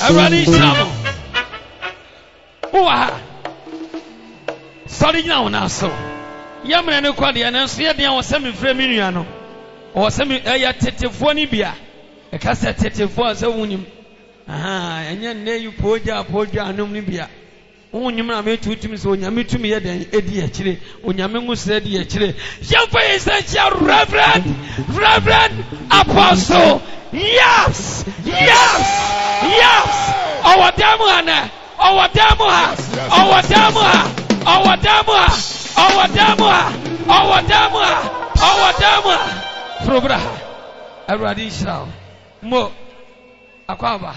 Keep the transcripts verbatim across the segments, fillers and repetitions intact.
Everybody shout. Uwa. Sorry now na so. Yamre no kwade na so ye den wo se me frɛ me nua no. Wo se me ya tetefo ni bia. E ka se tetefo se wunim. Aha, enye nne yu poja poja anum ni bia. Wunyim na me tutum so onyame tumi ye den edi akire. Onyame ngusre di akire. Yemfa essential reverend, reverend apostle. Yes! Yes! Yes! Our demo ana. Our demo ha. Our demo ha. Our demo ha. Our demo ha. Our demo ha. Our demo ha. Frobra. Everybody shout. Mo. Akwaba.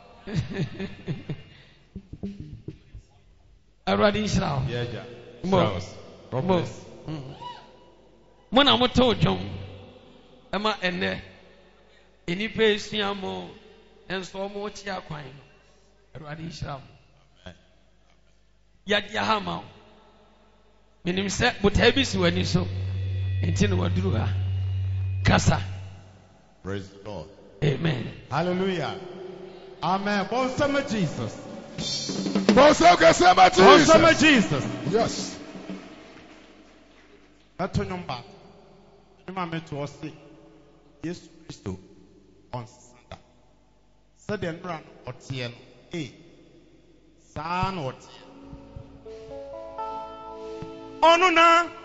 Everybody shout. Yeah, yeah. Mo. Mo. Mo na mo to dwom. Ema ene. Eni pe suamo enso mo chi akwan no. Everybody shout. Yadi hama. Minim se botabi si wani so. Enti no waduru ha. Kasa. Praise the Lord. Amen. Hallelujah. Amen. Bonsama Jesus. Bonsama Jesus. Bonsama Jesus. Yes. Ato nyomba. Nyoma meto ose. Yesu Kristo on Sunday. Sade nra otie no. Eh. Saa na otie. Onu na